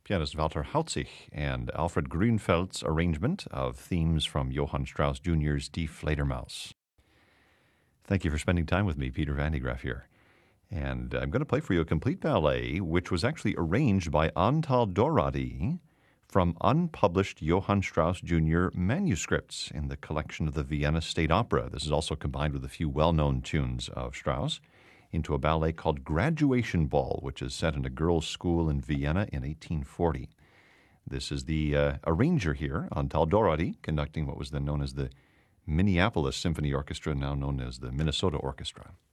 pianist Walter Hautzig and Alfred Grünfeld's arrangement of themes from Johann Strauss Jr.'s Die Fledermaus. Thank you for spending time with me, Peter Van de Graaff here. And I'm going to play for you a complete ballet, which was actually arranged by Antal Dorady from unpublished Johann Strauss Jr. manuscripts in the collection of the Vienna State Opera. This is also combined with a few well-known tunes of Strauss into a ballet called Graduation Ball, which is set in a girls' school in Vienna in 1840. This is the arranger here, Antal Dorady, conducting what was then known as the Minneapolis Symphony Orchestra, now known as the Minnesota Orchestra.